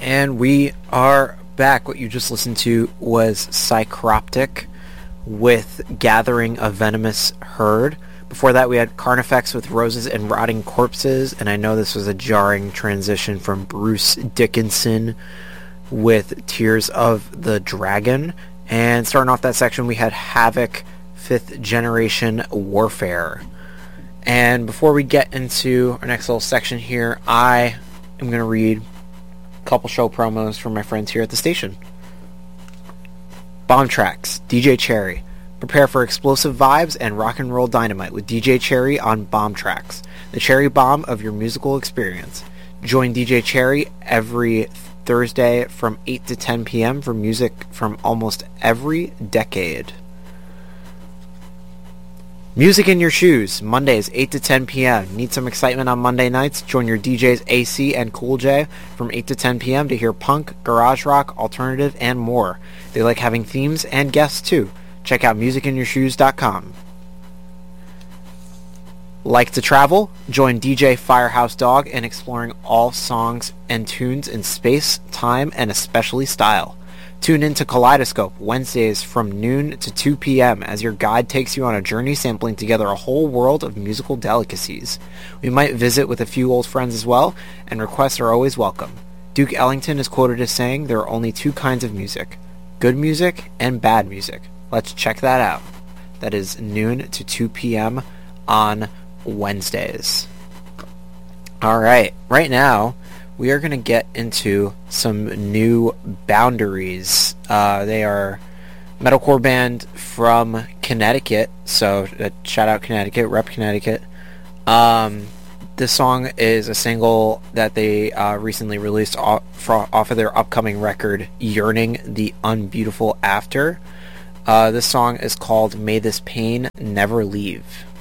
And we are back. What you just listened to was Psychroptic with Gathering a Venomous Herd. Before that, we had Carnifex with Roses and Rotting Corpses, and I know this was a jarring transition from Bruce Dickinson with Tears of the Dragon. And starting off that section, we had Havoc, 5th Generation Warfare. And before we get into our next little section here, I am going to read a couple show promos from my friends here at the station. Bomb Tracks, DJ Cherry. Prepare for explosive vibes and rock and roll dynamite with DJ Cherry on Bomb Tracks, the cherry bomb of your musical experience. Join DJ Cherry every Thursday from 8 to 10 p.m. for music from almost every decade. Music in Your Shoes, Mondays 8 to 10 p.m. Need some excitement on Monday nights? Join your DJs AC and Cool J from 8 to 10 p.m. to hear punk, garage rock, alternative, and more. They like having themes and guests too. Check out musicinyourshoes.com. Like to travel? Join DJ Firehouse Dog in exploring all songs and tunes in space, time, and especially style. Tune in to Kaleidoscope Wednesdays from noon to 2 p.m. as your guide takes you on a journey sampling together a whole world of musical delicacies. We might visit with a few old friends as well, and requests are always welcome. Duke Ellington is quoted as saying, "There are only two kinds of music, good music and bad music." Let's check that out. That is noon to 2 p.m. on Wednesdays. Alright, right now we are going to get into some new Boundaries. They are a metalcore band from Connecticut, so shout out Connecticut, rep Connecticut. This song is a single that they recently released off of their upcoming record, Yearning the Unbeautiful After. This song is called May This Pain Never Leave.